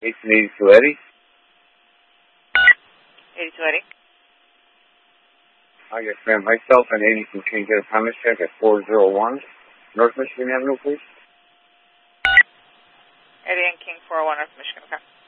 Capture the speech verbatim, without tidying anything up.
eighteen eighty-two Eddie. eighty-two Eddie. I guess, ma'am. Myself and Amy from King get a promise check at four oh one North Michigan Avenue, please. Eddie and King, four oh one North Michigan. Okay.